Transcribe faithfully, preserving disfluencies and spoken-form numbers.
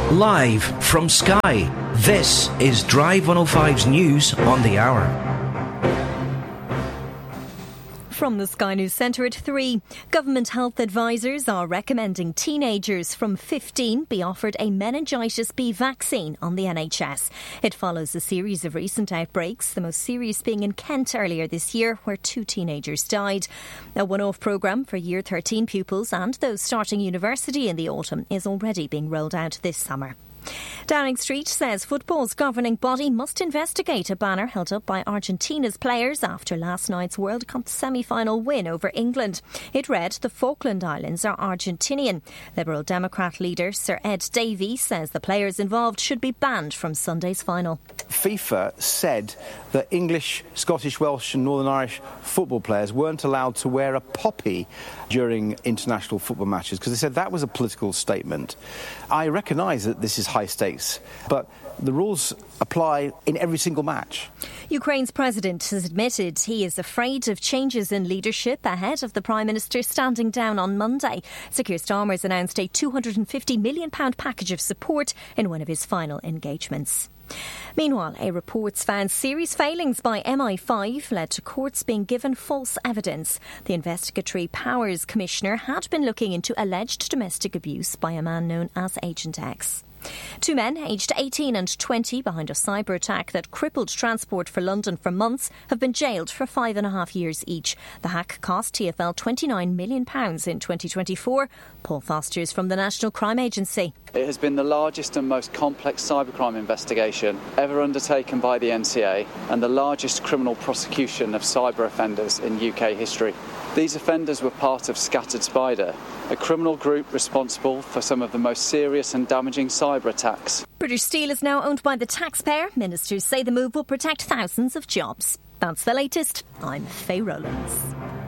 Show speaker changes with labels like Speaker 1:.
Speaker 1: Live from Sky, this is Drive one oh five's News on the Hour.
Speaker 2: From the Sky News Centre at three, government health advisors are recommending teenagers from fifteen be offered a meningitis B vaccine on the N H S. It follows a series of recent outbreaks, the most serious being in Kent earlier this year, where two teenagers died. A one-off programme for Year thirteen pupils and those starting university in the autumn is already being rolled out this summer. Downing Street says football's governing body must investigate a banner held up by Argentina's players after last night's World Cup semi-final win over England. It read, "The Falkland Islands are Argentinian." Liberal Democrat leader Sir Ed Davey says the players involved should be banned from Sunday's final.
Speaker 3: FIFA said that English, Scottish, Welsh and Northern Irish football players weren't allowed to wear a poppy during international football matches because they said that was a political statement. I recognise that this is high stakes, but the rules apply in every single match.
Speaker 2: Ukraine's president has admitted he is afraid of changes in leadership ahead of the Prime Minister standing down on Monday. Sir Keir Starmer's announced a two hundred fifty million pounds package of support in one of his final engagements. Meanwhile, a report's found serious failings by M I five led to courts being given false evidence. The Investigatory Powers Commissioner had been looking into alleged domestic abuse by a man known as Agent X. Two men, aged eighteen and twenty, behind a cyber attack that crippled transport for London for months, have been jailed for five and a half years each. The hack cost T F L twenty-nine million pounds in twenty twenty-four. Paul Fosters from the National Crime Agency.
Speaker 4: It has been the largest and most complex cybercrime investigation ever undertaken by the N C A and the largest criminal prosecution of cyber offenders in U K history. These offenders were part of Scattered Spider, a criminal group responsible for some of the most serious and damaging cyber attacks.
Speaker 2: British Steel is now owned by the taxpayer. Ministers say the move will protect thousands of jobs. That's the latest. I'm Faye Rowlands.